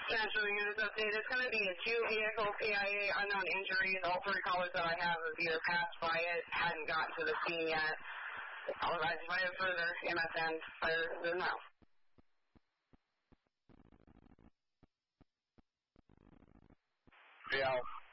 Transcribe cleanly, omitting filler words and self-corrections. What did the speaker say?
Central Units update. It's going to be a 2-vehicle PIA, unknown injuries. All 3 callers that I have have either passed by it, hadn't gotten to the scene yet. I'll advise if I have further MSN fire than now. Yeah.